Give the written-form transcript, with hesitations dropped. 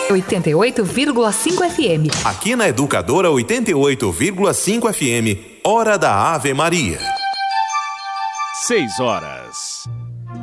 88,5 FM. Aqui na Educadora 88,5 FM, Hora da Ave Maria. 6 horas.